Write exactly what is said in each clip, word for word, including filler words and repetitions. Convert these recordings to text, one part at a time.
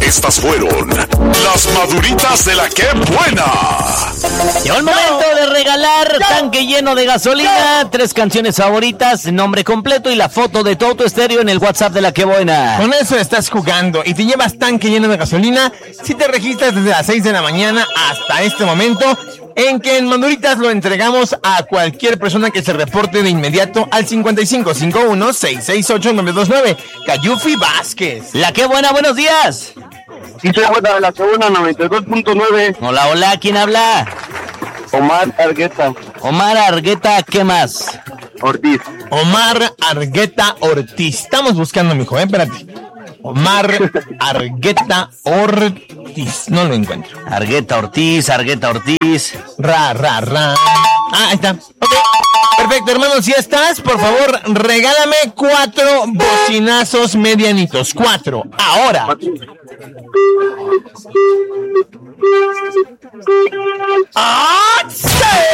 Estas fueron las maduritas de la que buena. Llegó el momento de regalar tanque lleno de gasolina, tres canciones favoritas, nombre completo y la foto de tu auto estéreo en el WhatsApp de la que buena. Con eso estás jugando y te llevas tanque lleno de gasolina si te registras desde las seis de la mañana hasta este momento, en que en Maduritas lo entregamos a cualquier persona que se reporte de inmediato al cincuenta y cinco cincuenta y uno, seiscientos sesenta y ocho, nueve dos nueve. Cayufi Vázquez. La que buena, buenos días. Sí, soy buena de la que buena, noventa y dos punto nueve. Hola, hola, ¿quién habla? Omar Argueta Omar Argueta, ¿qué más? Ortiz. Omar Argueta Ortiz. Estamos buscando, mijo, eh, espérate. Omar Argueta Ortiz. No lo encuentro. Argueta Ortiz, Argueta Ortiz. Ra, ra, ra. Ah, ahí está. Ok. Perfecto, hermano, si estás, por favor, regálame cuatro bocinazos medianitos. Cuatro. Ahora. ¡Ah, sí!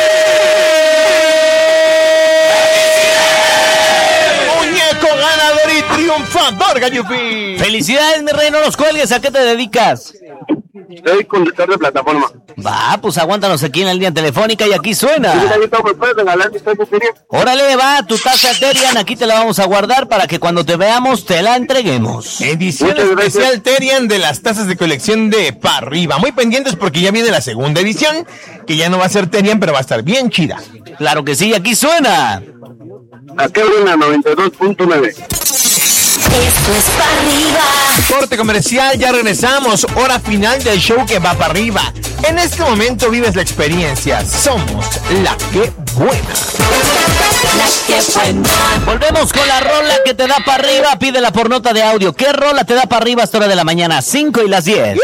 Muñeco ganador y triunfador, Gallupi. Felicidades, mi rey, no los cuelgues. ¿A qué te dedicas? Soy conductor de plataforma. Va, pues aguántanos aquí en la línea telefónica y aquí suena. ¿Me puedes regalar mi taza Terian? Órale, va, tu taza Terian, aquí te la vamos a guardar para que cuando te veamos te la entreguemos. Edición Muchas gracias. especial Terian de las tazas de colección de Pa' Arriba. Muy pendientes porque ya viene la segunda edición, que ya no va a ser Terian, pero va a estar bien chida. Claro que sí, aquí suena. La que buena, noventa y dos punto nueve. Esto es Pa' Arriba. Corte comercial, ya regresamos. Hora final del show que va para arriba. En este momento vives la experiencia. Somos la que buena. La que buena. Volvemos con la rola que te da para arriba. Pídela por nota de audio. ¿Qué rola te da para arriba a esta hora de la mañana? cinco y las diez.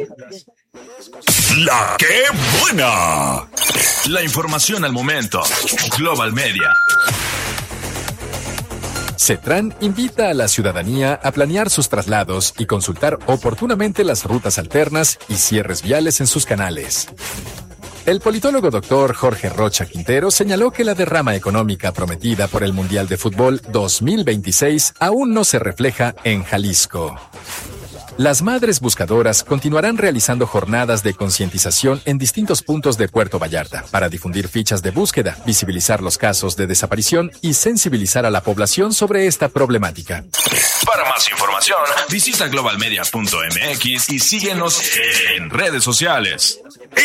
La que buena. La información al momento. Global Media. CETRAN invita a la ciudadanía a planear sus traslados y consultar oportunamente las rutas alternas y cierres viales en sus canales. El politólogo doctor Jorge Rocha Quintero señaló que la derrama económica prometida por el Mundial de Fútbol dos mil veintiséis aún no se refleja en Jalisco. Las madres buscadoras continuarán realizando jornadas de concientización en distintos puntos de Puerto Vallarta para difundir fichas de búsqueda, visibilizar los casos de desaparición y sensibilizar a la población sobre esta problemática. Para más información, visita globalmedia punto m x y síguenos en redes sociales.